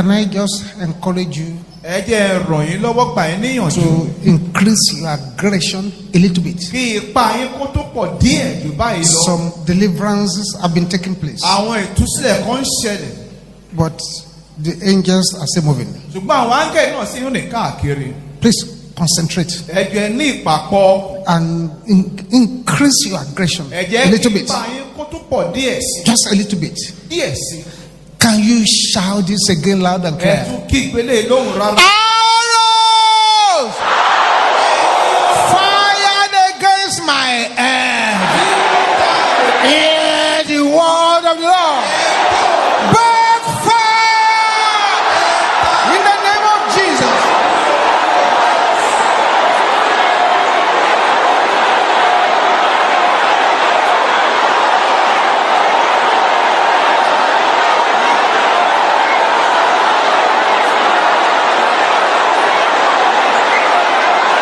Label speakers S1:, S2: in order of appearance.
S1: can I just encourage you
S2: ẹ jẹ́ ràn yín lọ́wọ́ gbà yín níyànjú.
S1: to increase your aggression a little bit?
S2: kí ipa yín kó tó pọ̀ díẹ̀ jù báyìí lọ.
S1: Some deliverances have been taking place,
S2: àwọn ìtúsílẹ̀ kan ń ṣẹlẹ̀.
S1: but the angels are still moving.
S2: ṣùgbọ́n àwọn áńgẹ̀lì náà sì ń rìn káàkiri.
S1: Please concentrate
S2: ẹ jẹ́ ní ìpàpọ̀.
S1: and increase your aggression
S2: ẹ
S1: a
S2: jẹ́
S1: little
S2: kí
S1: bit.
S2: ipa yín kó tó pọ̀ díẹ̀ sí.
S1: Just a little bit.
S2: díẹ̀ sí.
S1: Can you shout this again loud and
S2: ẹ
S1: clear?
S2: tún kí ìpele lóhùn rárá.